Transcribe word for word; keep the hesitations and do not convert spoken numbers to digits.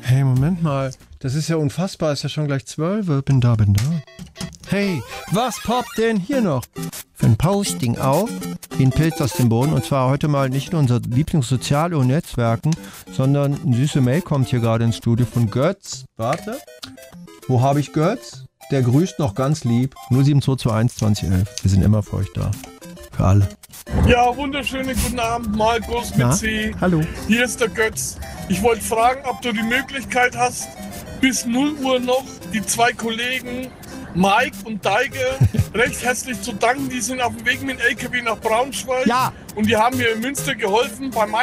Hey, Moment mal. Das ist ja unfassbar. Ist ja schon gleich zwölf. Bin da, bin da. Hey, was poppt denn hier noch? Für ein Posting auf, wie ein Pilz aus dem Boden. Und zwar heute mal nicht in unser Lieblingssoziale und Netzwerken, sondern eine süße Mail kommt hier gerade ins Studio von Götz. Warte. Wo habe ich Götz? Der grüßt noch ganz lieb. null sieben zwei zwei eins zwanzig elf. Wir sind immer für euch da. Für alle. Ja, wunderschönen guten Abend, Markus mit Na? C. Hallo. Hier ist der Götz. Ich wollte fragen, ob du die Möglichkeit hast, bis null Uhr noch die zwei Kollegen Mike und Deige recht herzlich zu danken. Die sind auf dem Weg mit dem L K W nach Braunschweig. Ja. Und die haben mir in Münster geholfen beim